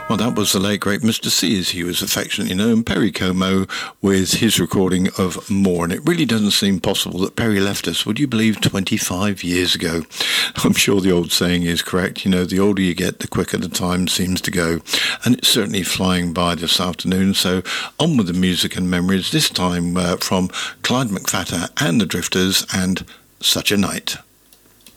Well, that was the late, great Mr. C, as he was affectionately known, Perry Como, with his recording of More. And it really doesn't seem possible that Perry left us, would you believe, 25 years ago. I'm sure the old saying is correct. You know, the older you get, the quicker the time seems to go. And it's certainly flying by this afternoon. So on with the music and memories, this time from Clyde McPhatter and the Drifters and Such a Night.